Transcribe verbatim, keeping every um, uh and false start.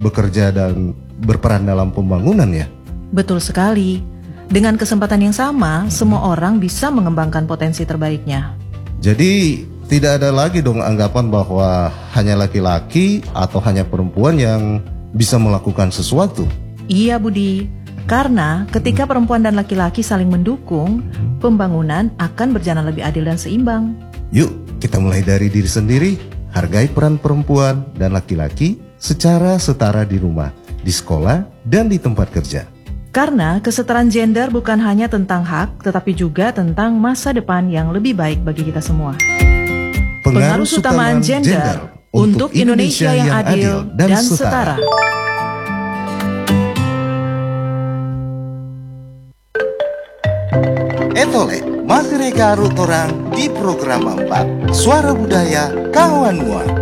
bekerja dan berperan dalam pembangunan ya? Betul sekali. Dengan kesempatan yang sama, semua orang bisa mengembangkan potensi terbaiknya. Jadi tidak ada lagi dong anggapan bahwa hanya laki-laki atau hanya perempuan yang bisa melakukan sesuatu. Iya Budi, karena ketika perempuan dan laki-laki saling mendukung, pembangunan akan berjalan lebih adil dan seimbang. Yuk kita mulai dari diri sendiri. Hargai peran perempuan dan laki-laki secara setara di rumah, di sekolah, dan di tempat kerja. Karena kesetaraan gender bukan hanya tentang hak, tetapi juga tentang masa depan yang lebih baik bagi kita semua. Pengaruh utamaan gender untuk Indonesia yang adil dan setara. Etole, masih reka rutorang di program empat Suara Budaya Kawan Mua.